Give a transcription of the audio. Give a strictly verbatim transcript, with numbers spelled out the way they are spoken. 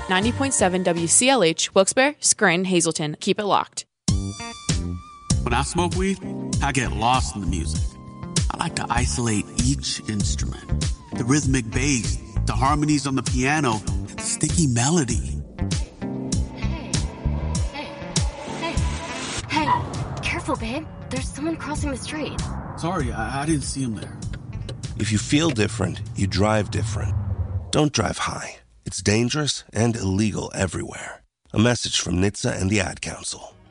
ninety point seven W C L H, Wilkes-Barre, Scranton, Hazleton. Keep it locked. When I smoke weed, I get lost in the music. I like to isolate each instrument. The rhythmic bass, the harmonies on the piano, the sticky melody. Hey, hey, hey, hey, careful, babe. There's someone crossing the street. Sorry, I, I didn't see him there. If you feel different, you drive different. Don't drive high. It's dangerous and illegal everywhere. A message from N H T S A and the Ad Council.